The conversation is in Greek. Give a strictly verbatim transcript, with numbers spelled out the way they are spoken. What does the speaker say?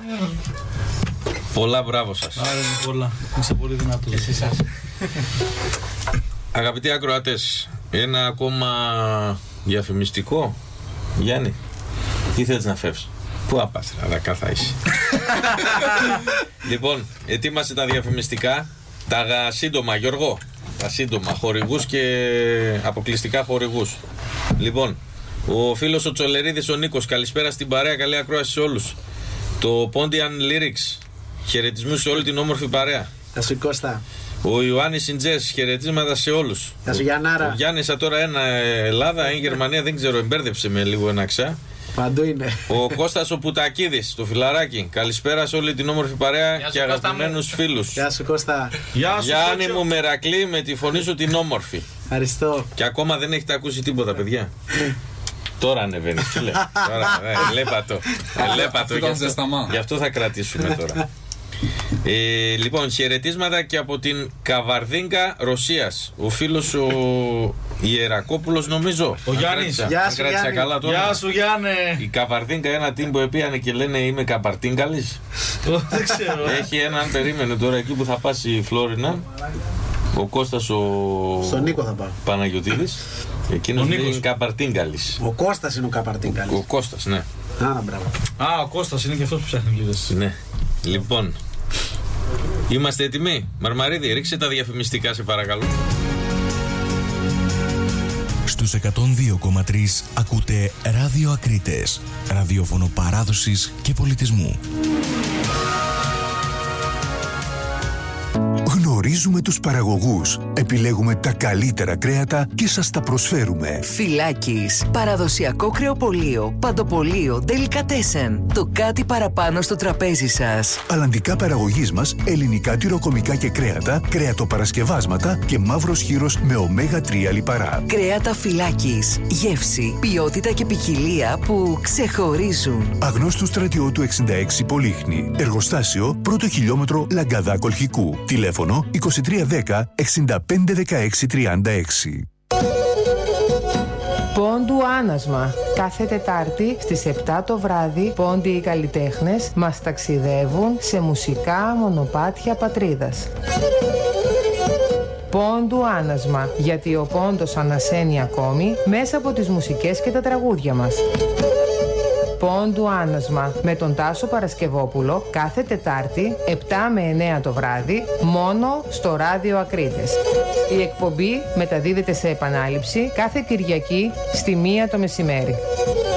Πολλά μπράβο σας. Άρα είναι πολλά. Είσαι πολύ δυνατός. Εσύ σας. Αγαπητοί ακροατές, ένα ακόμα διαφημιστικό. Γιάννη, τι θέλεις να φεύγεις? Πού απάς, ραδακά θα είσαι. Λοιπόν, ετοίμασε τα διαφημιστικά. Τα σύντομα, Γιώργο. Τα σύντομα, χορηγούς και αποκλειστικά χορηγούς. Λοιπόν, ο φίλος ο Τσολερίδης ο Νίκος, καλησπέρα στην παρέα, καλή ακρόαση σε όλους. Το Pontian Lyrics, χαιρετισμούς σε όλη την όμορφη παρέα. Θα σου Κώστα. Ο Ιωάννης Σιντζές, χαιρετίσματα σε όλους. Θα σου Γιαννάρα. Ο Γιάννης τώρα ένα Ελλάδα, ένα Γερμανία, δεν ξέρω, εμπέρδεψε με λίγο ένα ξά. Παντού είναι. Ο Κώστας ο Πουτακίδης, το φιλαράκι. Καλησπέρα σε όλη την όμορφη παρέα Γεια σου, και αγαπημένους φίλους. Γεια σου Κώστα. Γεια σου, Γιάννη Κότσο. μου Μερακλή, με τη φωνή σου την όμορφη. Ευχαριστώ. Και ακόμα δεν έχετε ακούσει τίποτα, παιδιά. Τώρα ανεβαίνει, φίλε. Τώρα, ε, ελέπατο. Ελέπατο. Γι' αυτό, γι' αυτό θα κρατήσουμε τώρα. Ε, λοιπόν, χαιρετίσματα και από την Καβαρδίνκα Ρωσίας. Ο φίλος ο Ιερακόπουλος, νομίζω. Ο Αν Γιάννης. κράτησα- Γεια αν σου, κράτησα Γιάννη. καλά τώρα. Γεια σου Γιάννε. Η Καβαρδίνκα, ένα team που επίανε και λένε είμαι Καπαρτίνκαλης. Δεν ξέρω. Έχει έναν, περίμενε τώρα εκεί που θα πας η Φλόρινα. Ο Κώστας ο Στον Νίκο θα πάω. Παναγιωτίδης. Εκείνος Ο λέει Νίκος. είναι Καπαρτίνκαλης. Ο Κώστας είναι ο Καπαρτίνκαλης. Ο Κώστας, ναι. Άρα, μπράβο. Α, ο Κώστας είναι και αυτός που ψάχνει λίγες. Ναι. Λοιπόν, είμαστε έτοιμοι? Μαρμαρίδη, ρίξε τα διαφημιστικά σε παρακαλώ. Στους εκατόν δύο κόμμα τρία ακούτε Ράδιο Ακρίτες, ραδιόφωνο παράδοσης και πολιτισμού. Γνωρίζουμε τους παραγωγούς, επιλέγουμε τα καλύτερα κρέατα και σας τα προσφέρουμε. Φυλάκης, παραδοσιακό κρεοπωλείο, παντοπωλείο, ντελικατέσεν. Το κάτι παραπάνω στο τραπέζι σας. Αλλαντικά παραγωγής μας, ελληνικά τυροκομικά και κρέατα, κρέατοπαρασκευάσματα και μαύρος χύρος με ωμέγα τρία λιπαρά. Κρέατα Φυλάκης, γεύση, ποιότητα και ποικιλία που ξεχωρίζουν. Αγνώστου Στρατιώτου εξήντα έξι Πολύχνη. Εργοστάσιο πρώτο χιλιόμετρο Λαγκαδά Κολχικού. Τηλέφωνο είκοσι τρία δέκα εξήντα πέντε δεκαέξι τριάντα έξι. Πόντου Άνασμα. Κάθε Τετάρτη στις επτά το βράδυ, πόντιοι οι καλλιτέχνες μας ταξιδεύουν σε μουσικά μονοπάτια πατρίδας. Πόντου Άνασμα, γιατί ο πόντος ανασένει ακόμη μέσα από τις μουσικές και τα τραγούδια μας. Πόντου Άνασμα με τον Τάσο Παρασκευόπουλο κάθε Τετάρτη επτά με εννέα το βράδυ μόνο στο Ράδιο Ακρίτες. Η εκπομπή μεταδίδεται σε επανάληψη κάθε Κυριακή στη μία το μεσημέρι.